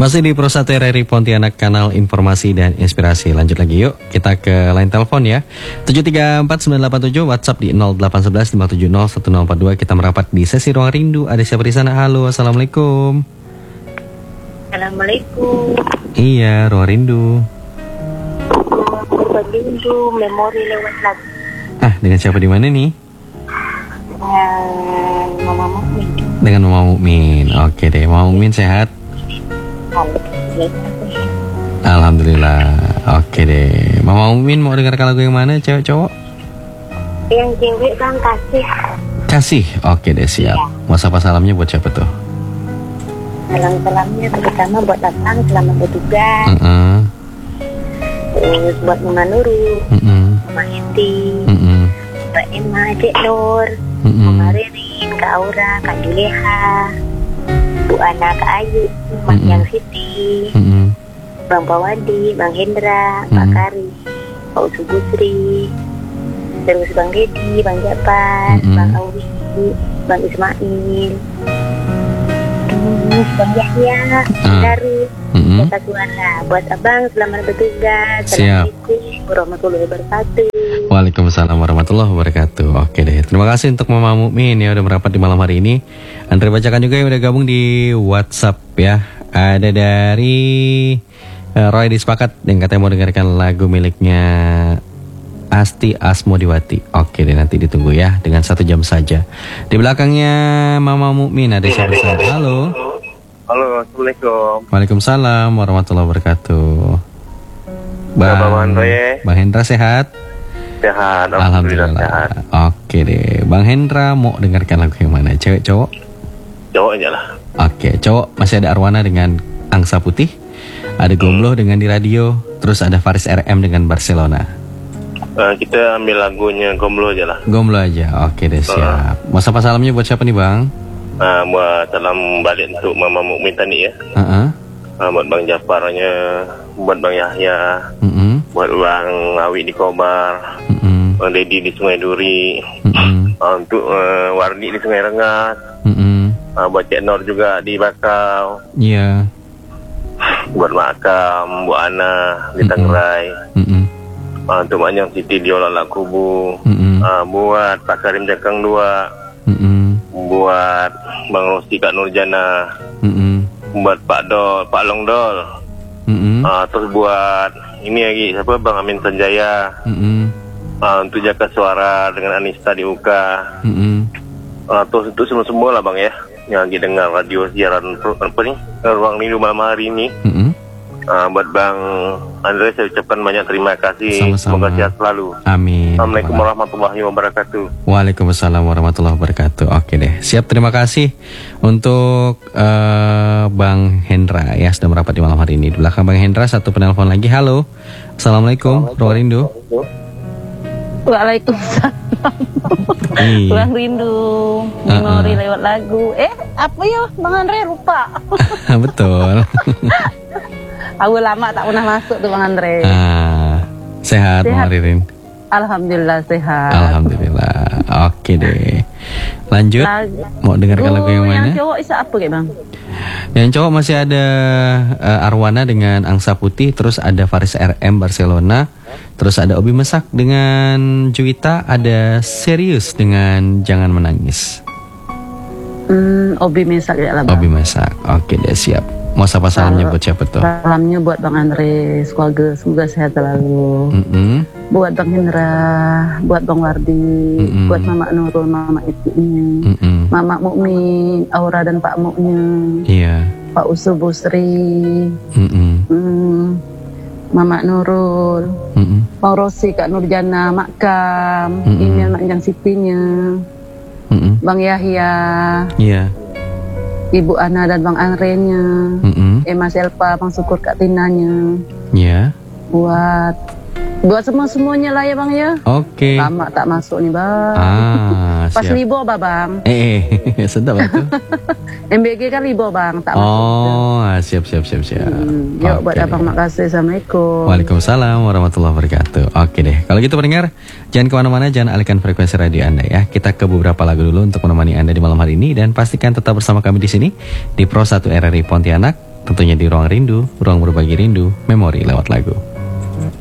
Masih di Pro 1 RRI Pontianak, kanal informasi dan inspirasi. Lanjut lagi yuk, kita ke line telepon ya. 734-987, WhatsApp di 0811-570-1042. Kita merapat di sesi Ruang Rindu. Ada siapa di sana? Halo, Assalamualaikum. Assalamualaikum. Iya, Ruang Rindu. Ruang Rindu, memori lewat lagu. Dengan siapa di mana nih? Mama Mukmin. Dengan Mama Mukmin. Oke deh, Mama Mukmin sehat? Alhamdulillah. Oke deh. Mama Mukmin mau dengarkan lagu yang mana, cewek cowok? Yang cewek Bang, Kasih. Kasih. Oke deh, siap. Mau sapa salamnya buat siapa tuh? Salam-salamnya terutama buat Abang selamat bertugas. Terus buat Mama Nurul, Mama Eti, Mbak Emma, Cik Nur, Mama Ririn, Kak Aura, Kak Juleha, Bu Ana, Kak Ayu, Mak Yang Siti, Bang Pawadi, Bang Hendra, Pak Kari, Pak Usubusri, terus Bang Dedi, Bang Japan, Bang Awi, Bang Ismail, terus Bang Yahya, Darus, Kota Suara. Buat Abang selamat bertugas. Assalamualaikum warahmatullahi wabarakatuh. Waalaikumsalam warahmatullahi wabarakatuh. Oke deh, terima kasih untuk Mama Mukmin ya udah merapat di malam hari ini. Andre bacakan juga yang udah gabung di WhatsApp ya. Ada dari Roy Dispakat yang katanya mau dengarkan lagu miliknya Asti Asmodiwati. Oke deh, nanti ditunggu ya dengan 1 jam saja. Di belakangnya Mama Mukmin ada siapa sana? Halo. Halo, Assalamualaikum. Waalaikumsalam warahmatullahi wabarakatuh. Bang Hendra sehat? Sehat, alhamdulillah sehat. Oke deh, Bang Hendra mau dengarkan lagu yang mana? Cewek cowok? Cowok aja lah. Oke, cowok masih ada Arwana dengan Angsa Putih, ada Gombloh dengan Di Radio, terus ada Faris RM dengan Barcelona. Kita ambil lagunya Gombloh aja lah. Gombloh aja, oke deh siap. Mau sapa salamnya buat siapa nih Bang? Buat salam balik untuk Mama Mukmin tadi ya. Buat Bang Jafarnya, buat Bang Yahya, buat Bang Awi di Kobar, Bang Dedi di Sungai Duri, untuk Wardi di Sungai Rengas, buat Cik Nur juga di Bakau, buat Mak Akam, Bu Ana di Tangrai, untuk Mak Nyong Siti di Olak Kubu, buat Pak Karim Jakang 2, buat Bang Rosti Kak Nurjana, buat Pak Long Dol, terus buat ini lagi siapa Bang Amin Sanjaya, untuk Jaka Suara dengan Anista di Uka, terus untuk semua lah Bang ya yang lagi dengar radio siaran apa nih Ruang Rindu malam hari ini. Buat Bang Andre saya ucapkan banyak terima kasih. Sama-sama. Semoga sehat selalu. Amin. Assalamualaikum warahmatullahi wabarakatuh. Waalaikumsalam warahmatullahi wabarakatuh. Oke deh, siap, terima kasih untuk Bang Hendra ya sudah merapat di malam hari ini. Di belakang Bang Hendra satu penelpon lagi. Halo, Assalamualaikum, Ruang Rindu. Waalaikumsalam. Ruang Rindu, memori lewat lagu. Apa ya Bang Andre lupa. Betul. Aku lama tak pernah masuk tuh Bang Andre. Sehat Bang Ririn? Alhamdulillah sehat. Alhamdulillah. Oke deh. Lanjut. Mau dengarkan lagu yang mana? Yang cowok isa apa kayak Bang? Yang cowok masih ada Arwana dengan Angsa Putih, terus ada Faris RM Barcelona, terus ada Obi Mesak dengan Juwita, ada Serius dengan Jangan Menangis. Obi Mesak ya lah Bang. Obi Mesak. Oke deh, siap. Mau sapa salamnya buat siapa tuh? Salamnya buat Bang Andre, semoga sehat selalu. Buat Bang Hendra, buat Bang Wardi, buat Mama Nurul, Mama Itinya, Mama Mukmin, Aura dan Pak Muknya, Pak Usubusri, Mama Nurul, Pak Rosi, Kak Nurjana, Mak Kam, Email Mak Yang Sitinya, Bang Yahya, Ibu Ana dan Bang Andre-nya, Emma Selpa, Bang Syukur Kak Tinanya, buat semuanya lah ya Bang ya. Oke. Lama tak masuk nih Bang. Pas siap. libur Bang. Sedap itu. MBG kan libur Bang, tak masuk. Siap. Yuk buat Abang, makasih. Assalamualaikum. Waalaikumsalam warahmatullahi wabarakatuh. Oke deh, kalau gitu pendengar, jangan kemana-mana, jangan alihkan frekuensi radio Anda ya. Kita ke beberapa lagu dulu untuk menemani Anda di malam hari ini, dan pastikan tetap bersama kami di sini di Pro 1 RRI Pontianak, tentunya di Ruang Rindu, ruang berbagi rindu, memori lewat lagu.